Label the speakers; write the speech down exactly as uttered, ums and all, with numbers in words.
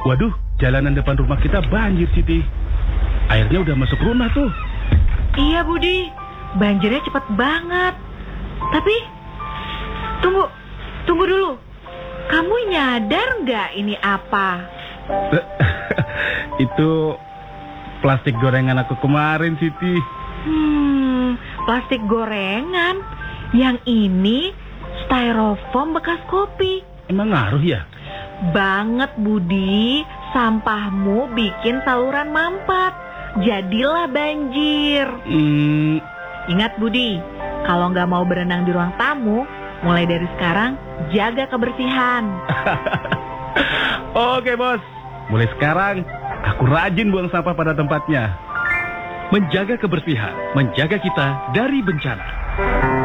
Speaker 1: Waduh, jalanan depan rumah kita banjir, Siti. Airnya udah masuk rumah tuh.
Speaker 2: Iya, Budi. Banjirnya cepet banget. Tapi, tunggu, tunggu dulu. Kamu nyadar nggak ini apa?
Speaker 1: Itu plastik gorengan aku kemarin, Siti.
Speaker 2: Hmm, plastik gorengan. Yang ini styrofoam bekas kopi.
Speaker 1: Emang ngaruh ya?
Speaker 2: Banget, Budi. Sampahmu bikin saluran mampet. Jadilah banjir.
Speaker 1: Hmm.
Speaker 2: Ingat, Budi, kalau nggak mau berenang di ruang tamu, mulai dari sekarang jaga kebersihan.
Speaker 1: Oke, Bos. Mulai sekarang aku rajin buang sampah pada tempatnya.
Speaker 3: Menjaga kebersihan, menjaga kita dari bencana.